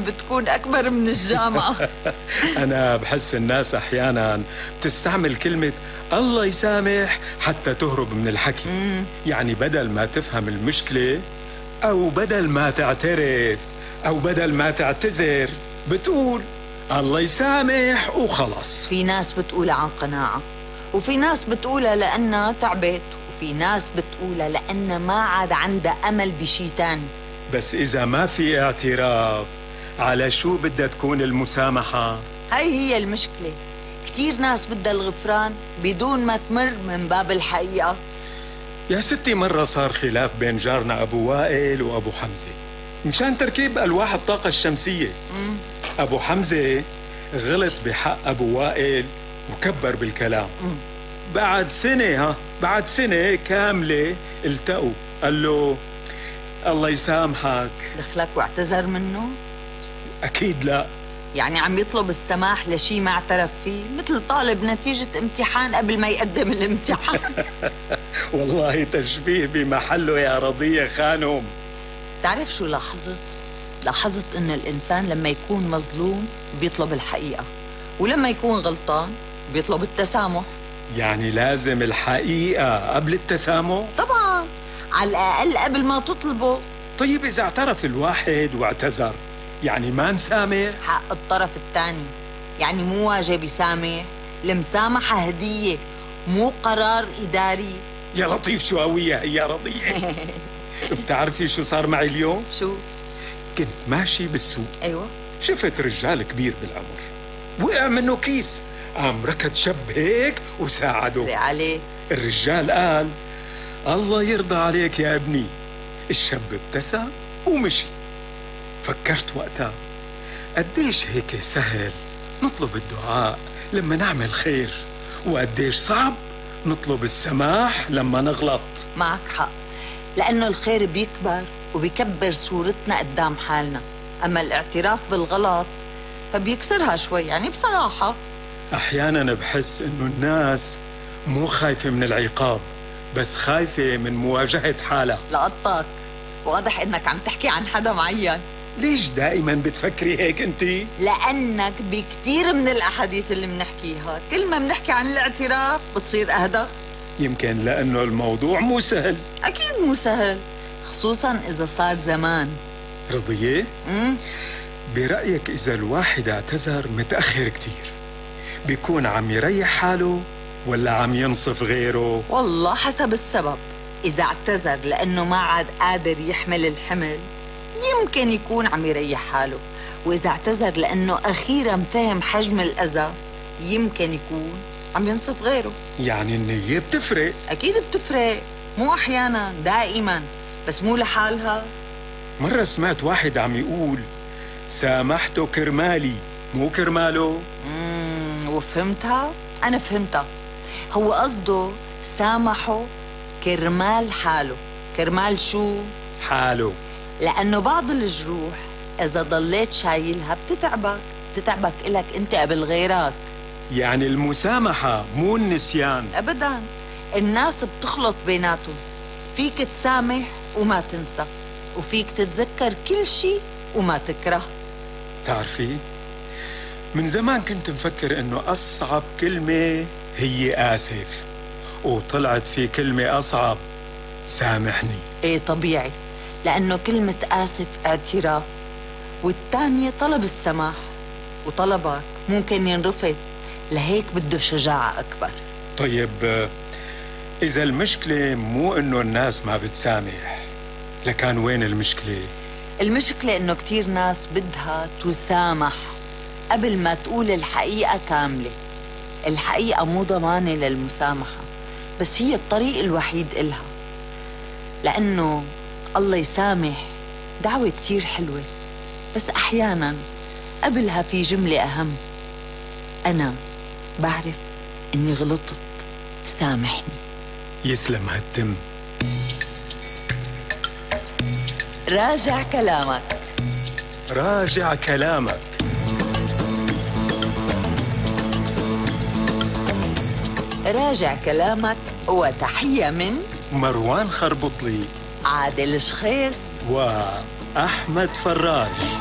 بتكون أكبر من الجامعة. أنا بحس الناس أحياناً بتستعمل كلمة الله يسامح حتى تهرب من الحكي. يعني بدل ما تفهم المشكلة، أو بدل ما تعترف، أو بدل ما تعتذر، بتقول الله يسامح وخلص. في ناس بتقولها عن قناعة، وفي ناس بتقولها لأنها تعبت، وفي ناس بتقولها لأنها ما عاد عندها أمل بشي تاني. بس إذا ما في اعتراف، على شو بدها تكون المسامحة؟ هاي هي المشكلة. كتير ناس بدها الغفران بدون ما تمر من باب الحقيقة. يا ستي، مرة صار خلاف بين جارنا أبو وائل وأبو حمزة مشان تركيب ألواح الطاقة الشمسية. أبو حمزة غلط بحق أبو وائل وكبر بالكلام. بعد سنة كاملة التقوا، قال له الله يسامحك. دخلك واعتذر منه؟ أكيد لا. يعني عم يطلب السماح لشي ما اعترف فيه، مثل طالب نتيجة امتحان قبل ما يقدم الامتحان. والله تشبيه بمحله يا رضية خانم. تعرف شو لاحظت؟ لاحظت إن الإنسان لما يكون مظلوم بيطلب الحقيقة، ولما يكون غلطان بيطلب التسامح. يعني لازم الحقيقة قبل التسامح؟ طبعاً، على الأقل قبل ما تطلبه. طيب إذا اعترف الواحد واعتذر، يعني ما نسامح؟ حق الطرف الثاني، يعني مو واجب يسامح. المسامحة هدية، مو قرار إداري. يا لطيف شو قوية يا رضية. بتعرفي شو صار معي اليوم؟ شو؟ كنت ماشي بالسوق. أيوة. شفت رجال كبير بالعمر، وقع منه كيس، قام ركض شب هيك وساعده. عليه. الرجال قال الله يرضى عليك يا ابني. الشاب ابتسم ومشي. فكرت وقتها قديش هيك سهل نطلب الدعاء لما نعمل خير، وقديش صعب نطلب السماح لما نغلط. معك حق، لأنه الخير بيكبر وبيكبر صورتنا قدام حالنا، أما الاعتراف بالغلط فبيكسرها شوي. يعني بصراحة أحيانا بحس إنه الناس مو خايفة من العقاب، بس خايفة من مواجهة حالها. لقطك، واضح إنك عم تحكي عن حدا معين. ليش دائما بتفكري هيك انتي؟ لأنك بكتير من الأحاديث اللي بنحكيها كل ما بنحكي عن الاعتراف بتصير أهدى. يمكن لأنه الموضوع مو سهل. أكيد مو سهل، خصوصا إذا صار زمان. رضية؟ برأيك إذا الواحد اعتذر متأخر كتير، بيكون عم يريح حاله ولا عم ينصف غيره؟ والله حسب السبب. إذا اعتذر لأنه ما عاد قادر يحمل الحمل، يمكن يكون عم يريح حاله. وإذا اعتذر لأنه أخيراً فهم حجم الأذى، يمكن يكون عم ينصف غيره. يعني النية بتفرق؟ أكيد بتفرق، مو أحياناً، دائماً، بس مو لحالها. مرة سمعت واحد عم يقول سامحته كرمالي مو كرماله. وفهمتها؟ أنا فهمتها. هو قصده سامحه كرمال حاله. كرمال شو؟ حاله. لأنه بعض الجروح إذا ضليت شايلها بتتعبك إلك أنت قبل غيرك. يعني المسامحة مو النسيان؟ أبداً، الناس بتخلط بيناتهم. فيك تسامح وما تنسى، وفيك تتذكر كل شيء وما تكره. تعرفي، من زمان كنت مفكر إنه أصعب كلمة هي آسف، وطلعت في كلمة أصعب، سامحني. إيه طبيعي، لأنه كلمة آسف اعتراف، والتانية طلب السماح، وطلبك ممكن ينرفض، لهيك بده شجاعة أكبر. طيب إذا المشكلة مو إنه الناس ما بتسامح، لكان وين المشكلة؟ المشكلة إنه كتير ناس بدها تسامح قبل ما تقول الحقيقة كاملة. الحقيقة مو ضمانة للمسامحة، بس هي الطريق الوحيد إلها. لأنه الله يسامح دعوة كتير حلوة، بس أحياناً قبلها في جملة أهم: أنا بعرف إني غلطت، سامحني. يسلم هالتم. راجع كلامك. راجع كلامك. راجع كلامك، وتحية من مروان خربطلي، عادل شخيص وأحمد فراج.